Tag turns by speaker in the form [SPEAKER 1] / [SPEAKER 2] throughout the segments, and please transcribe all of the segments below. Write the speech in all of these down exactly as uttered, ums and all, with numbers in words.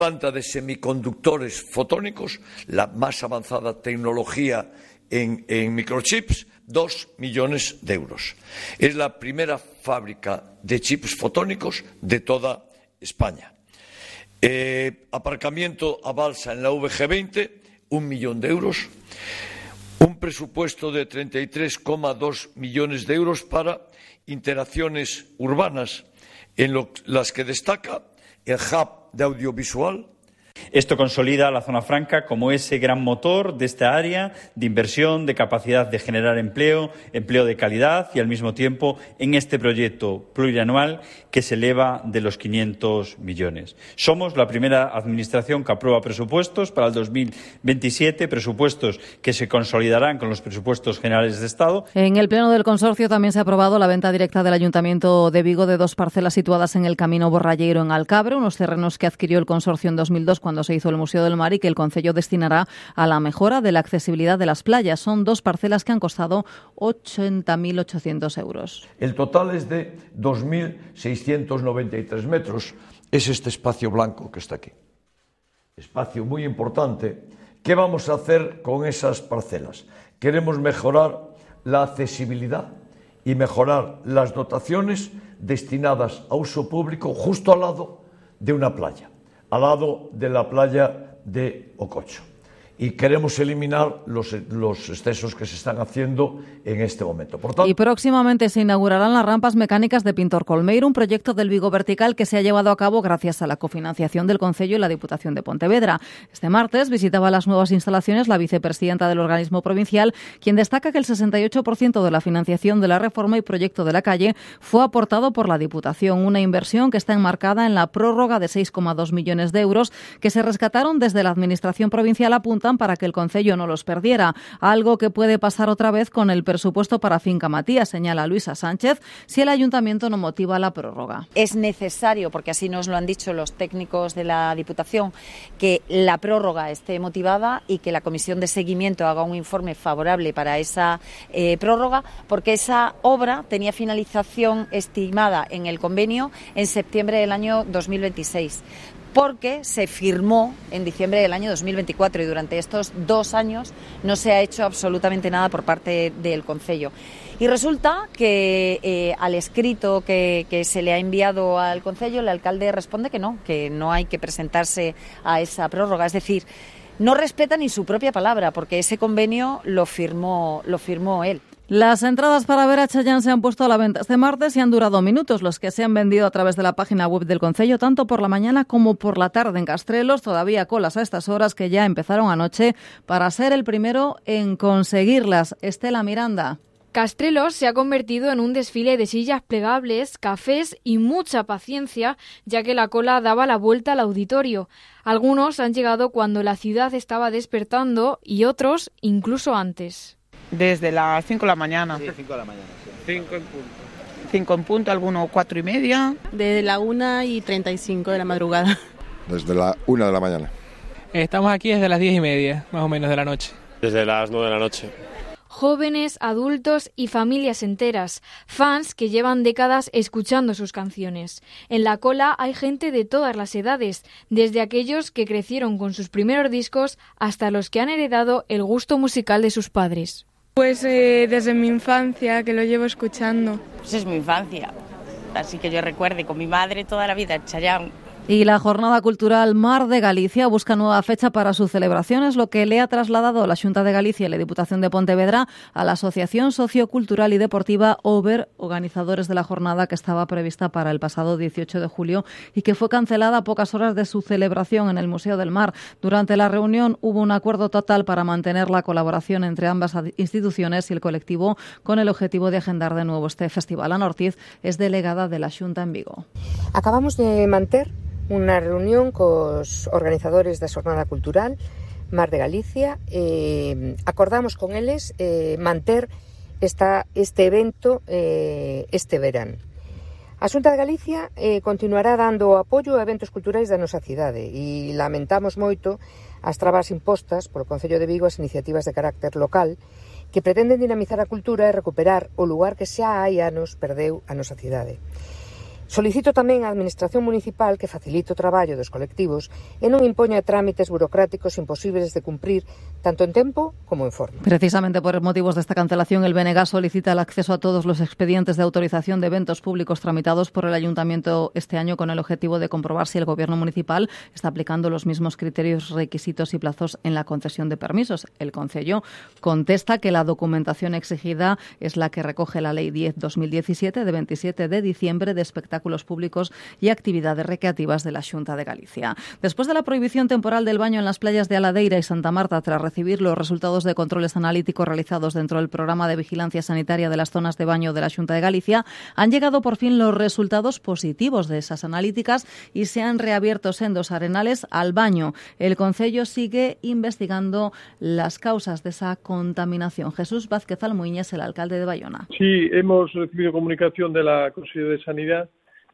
[SPEAKER 1] Planta de semiconductores fotónicos, la más avanzada tecnología en, en microchips, dos millones de euros. Es la primera fábrica de chips fotónicos de toda España. Eh, aparcamiento a balsa en la V G veinte, un millón de euros. Un presupuesto de treinta y tres coma dos millones de euros para interacciones urbanas, en lo, las que destaca el hub de audiovisual.
[SPEAKER 2] Esto consolida a la Zona Franca como ese gran motor de esta área de inversión, de capacidad de generar empleo, empleo de calidad y al mismo tiempo en este proyecto plurianual que se eleva de los quinientos millones. Somos la primera administración que aprueba presupuestos para el dos mil veintisiete, presupuestos que se consolidarán con los presupuestos generales de Estado.
[SPEAKER 3] En el Pleno del Consorcio también se ha aprobado la venta directa del Ayuntamiento de Vigo de dos parcelas situadas en el Camino Borralleiro en Alcabre, unos terrenos que adquirió el Consorcio en dos mil dos cuando se hizo el Museo del Mar y que el Concello destinará a la mejora de la accesibilidad de las playas. Son dos parcelas que han costado ochenta mil ochocientos euros.
[SPEAKER 1] El total es de dos mil seiscientos noventa y tres metros. Es este espacio blanco que está aquí. Espacio muy importante. ¿Qué vamos a hacer con esas parcelas? Queremos mejorar la accesibilidad y mejorar las dotaciones destinadas a uso público justo al lado de una playa, al lado de la playa de Ococho. Y queremos eliminar los, los excesos que se están haciendo en este momento. Por tanto,
[SPEAKER 3] y próximamente se inaugurarán las rampas mecánicas de Pintor Colmeiro, un proyecto del Vigo Vertical que se ha llevado a cabo gracias a la cofinanciación del Concello y la Diputación de Pontevedra. Este martes visitaba las nuevas instalaciones la vicepresidenta del organismo provincial, quien destaca que el sesenta y ocho por ciento de la financiación de la reforma y proyecto de la calle fue aportado por la Diputación, una inversión que está enmarcada en la prórroga de seis coma dos millones de euros que se rescataron desde la Administración provincial, apuntan para que el Concello no los perdiera, algo que puede pasar otra vez con el presupuesto para Finca Matías, señala Luisa Sánchez, si el Ayuntamiento no motiva la prórroga.
[SPEAKER 4] Es necesario, porque así nos lo han dicho los técnicos de la Diputación, que la prórroga esté motivada y que la Comisión de Seguimiento haga un informe favorable para esa eh, prórroga, porque esa obra tenía finalización estimada en el convenio en septiembre del año dos mil veintiséis. Porque se firmó en diciembre del año dos mil veinticuatro y durante estos dos años no se ha hecho absolutamente nada por parte del Concello. Y resulta que eh, al escrito que, que se le ha enviado al Concello, el alcalde responde que no, que no hay que presentarse a esa prórroga. Es decir, no respeta ni su propia palabra, porque ese convenio lo firmó, lo firmó él.
[SPEAKER 3] Las entradas para ver a Chayanne se han puesto a la venta este martes y han durado minutos los que se han vendido a través de la página web del Concello, tanto por la mañana como por la tarde en Castrelos. Todavía colas a estas horas que ya empezaron anoche para ser el primero en conseguirlas. Estela Miranda.
[SPEAKER 5] Castrelos se ha convertido en un desfile de sillas plegables, cafés y mucha paciencia, ya que la cola daba la vuelta al auditorio. Algunos han llegado cuando la ciudad estaba despertando y otros incluso antes.
[SPEAKER 6] Desde las cinco de la mañana.
[SPEAKER 7] Sí, cinco de la mañana. Sí.
[SPEAKER 6] cinco en punto. cinco en punto, algunos cuatro y media.
[SPEAKER 8] Desde la una y treinta y cinco de la madrugada.
[SPEAKER 9] Desde la una de la mañana.
[SPEAKER 10] Estamos aquí desde las diez y media, más o menos, de la noche.
[SPEAKER 11] Desde las nueve de la noche.
[SPEAKER 5] Jóvenes, adultos y familias enteras, fans que llevan décadas escuchando sus canciones. En la cola hay gente de todas las edades, desde aquellos que crecieron con sus primeros discos hasta los que han heredado el gusto musical de sus padres.
[SPEAKER 12] Pues eh, desde mi infancia, que lo llevo escuchando.
[SPEAKER 13] Pues es mi infancia, así que yo recuerde con mi madre toda la vida, Chayanne.
[SPEAKER 3] Y la Jornada Cultural Mar de Galicia busca nueva fecha para su celebración, es lo que le ha trasladado la Xunta de Galicia y la Diputación de Pontevedra a la Asociación Sociocultural y Deportiva Over, organizadores de la jornada que estaba prevista para el pasado dieciocho de julio y que fue cancelada a pocas horas de su celebración en el Museo del Mar. Durante la reunión hubo un acuerdo total para mantener la colaboración entre ambas instituciones y el colectivo con el objetivo de agendar de nuevo este festival. Ana Ortiz es delegada de la Xunta en Vigo.
[SPEAKER 14] Acabamos de manter unha reunión cos organizadores da Xornada Cultural Mar de Galicia. Eh, acordamos con eles eh, manter esta, este evento eh, este verán. A Xunta de Galicia eh, continuará dando apoio a eventos culturais da nosa cidade e lamentamos moito as trabas impostas polo Concello de Vigo ás iniciativas de carácter local que pretenden dinamizar a cultura e recuperar o lugar que xa hai anos perdeu a nosa cidade. Solicito tamén á Administración Municipal que facilite o traballo dos colectivos e non impoña trámites burocráticos imposibles de cumprir tanto en tempo como en forma.
[SPEAKER 3] Precisamente por motivos de esta cancelación, el B N G solicita el acceso a todos los expedientes de autorización de eventos públicos tramitados por el Ayuntamiento este año con el objetivo de comprobar si el Gobierno municipal está aplicando los mismos criterios, requisitos y plazos en la concesión de permisos. El Concello contesta que la documentación exigida es la que recoge la Ley diez barra dos mil diecisiete de veintisiete de diciembre de espectáculos públicos y actividades recreativas de la Xunta de Galicia. Después de la prohibición temporal del baño en las playas de Aladeira y Santa Marta tras recibir los resultados de controles analíticos realizados dentro del programa de vigilancia sanitaria de las zonas de baño de la Xunta de Galicia, han llegado por fin los resultados positivos de esas analíticas y se han reabierto sendos arenales al baño. El Concello sigue investigando las causas de esa contaminación. Jesús Vázquez Almuiñez, el alcalde de Bayona.
[SPEAKER 7] Sí, hemos recibido comunicación de la Consejería de Sanidad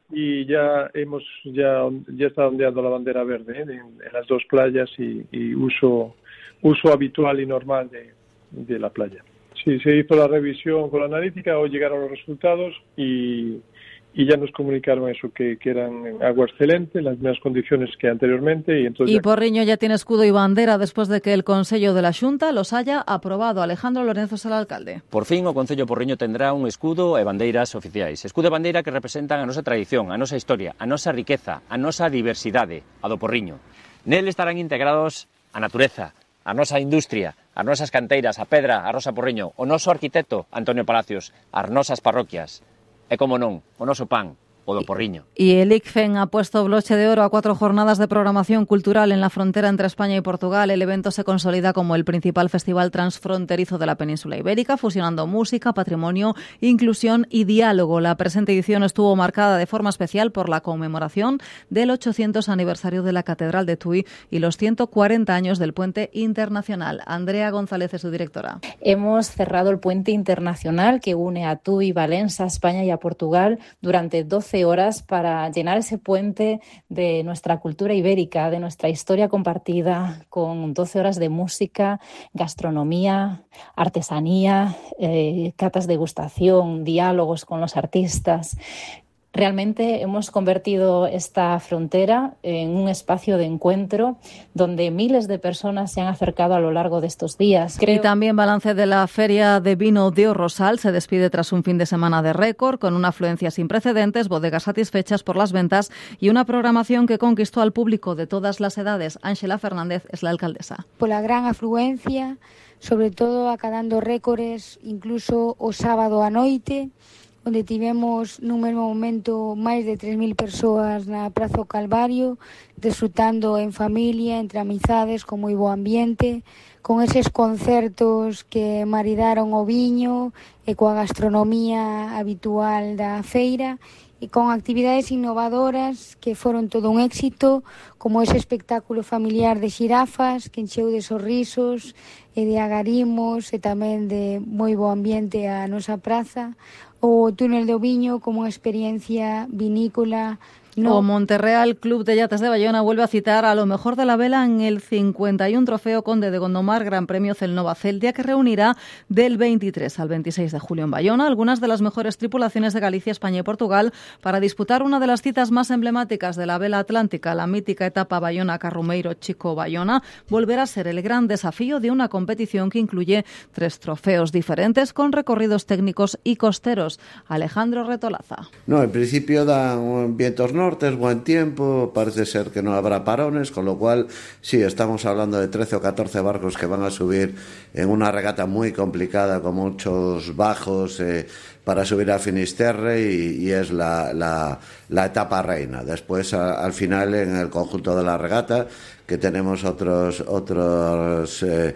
[SPEAKER 7] y ya hemos ya ya está ondeando la bandera verde, ¿eh? en, en las dos playas y, y uso uso habitual y normal de, de la playa. Sí, se hizo la revisión con la analítica, hoy llegaron los resultados y, y ya nos comunicaron eso, que, que eran agua excelente, las mismas condiciones que anteriormente. Y, entonces
[SPEAKER 3] y
[SPEAKER 7] ya...
[SPEAKER 3] Porriño ya tiene escudo y bandera después de que el Consello de la Xunta los haya aprobado. Alejandro Lorenzo es el alcalde.
[SPEAKER 11] Por fin o Concello Porriño tendrá un escudo e bandeiras oficiais. Escudo e bandeira que representan a nosa tradición, a nosa historia, a nosa riqueza, a nosa diversidade, a do Porriño. Nel estarán integrados a natureza, a nosa industria, as nosas canteiras, a pedra, a Rosa Porriño, o noso arquitecto Antonio Palacios, as nosas parroquias, e como non, o noso pan, o do Porriño.
[SPEAKER 3] Y el I C F E N ha puesto broche de oro a cuatro jornadas de programación cultural en la frontera entre España y Portugal. El evento se consolida como el principal festival transfronterizo de la península ibérica, fusionando música, patrimonio, inclusión y diálogo. La presente edición estuvo marcada de forma especial por la conmemoración del ochocientos aniversario de la Catedral de Tui y los ciento cuarenta años del Puente Internacional. Andrea González es su directora.
[SPEAKER 15] Hemos cerrado el puente internacional que une a Tui, Valencia, España y a Portugal durante doce horas para llenar ese puente de nuestra cultura ibérica, de nuestra historia compartida, con doce horas de música, gastronomía, artesanía, eh, catas de degustación, diálogos con los artistas. Realmente hemos convertido esta frontera en un espacio de encuentro donde miles de personas se han acercado a lo largo de estos días.
[SPEAKER 3] Creo... Y también balance de la Feria de Vino de Rosal. Se despide tras un fin de semana de récord, con una afluencia sin precedentes, bodegas satisfechas por las ventas y una programación que conquistó al público de todas las edades. Ángela Fernández es la alcaldesa.
[SPEAKER 16] Por la gran afluencia, sobre todo acadando récords, incluso o sábado a noite, onde tivemos nun mesmo momento máis de tres mil persoas na Praza Calvario, disfrutando en familia, entre amizades, con moi bo ambiente, con eses concertos que maridaron o viño e coa gastronomía habitual da feira, e con actividades innovadoras que foron todo un éxito, como ese espectáculo familiar de xirafas que encheu de sorrisos e de agarimos e tamén de moi bo ambiente a nosa praza, o túnel do viño como unha experiencia vinícola. No.
[SPEAKER 3] O Monterreal Club de Yates de Bayona vuelve a citar a lo mejor de la vela en el cincuenta y un Trofeo Conde de Gondomar Gran Premio Celnova Celtia, que reunirá del veintitrés al veintiséis de julio en Bayona algunas de las mejores tripulaciones de Galicia, España y Portugal para disputar una de las citas más emblemáticas de la vela atlántica. La mítica etapa Bayona-Carrumeiro-Chico-Bayona volverá a ser el gran desafío de una competición que incluye tres trofeos diferentes con recorridos técnicos y costeros. Alejandro Retolaza.
[SPEAKER 17] No, en principio dan vientos norte, es buen tiempo, parece ser que no habrá parones, con lo cual sí, estamos hablando de trece o catorce barcos que van a subir en una regata muy complicada con muchos bajos eh, para subir a Finisterre y, y es la, la, la etapa reina. Después a, al final en el conjunto de la regata que tenemos otros otros eh,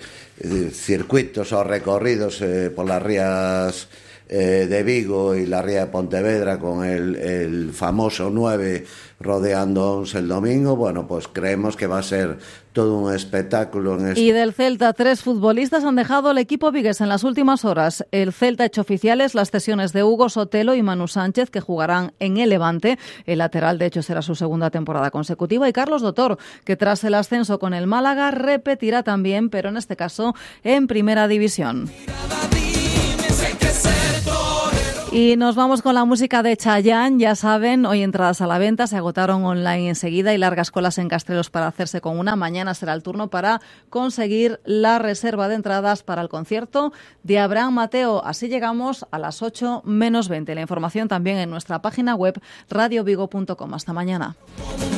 [SPEAKER 17] circuitos o recorridos eh, por las rías Eh, de Vigo y la ría de Pontevedra con el, el famoso nueve rodeando Ons el domingo. Bueno, pues creemos que va a ser todo un espectáculo. En este...
[SPEAKER 3] Y del Celta, tres futbolistas han dejado el equipo vigués en las últimas horas. El Celta ha hecho oficiales las cesiones de Hugo Sotelo y Manu Sánchez, que jugarán en el Levante. El lateral, de hecho, será su segunda temporada consecutiva. Y Carlos Dotor, que tras el ascenso con el Málaga repetirá también, pero en este caso en Primera División. Y nos vamos con la música de Chayanne. Ya saben, hoy entradas a la venta, se agotaron online enseguida y largas colas en Castrelos para hacerse con una. Mañana será el turno para conseguir la reserva de entradas para el concierto de Abraham Mateo. Así llegamos a las ocho menos veinte. La información también en nuestra página web radio vigo punto com. Hasta mañana.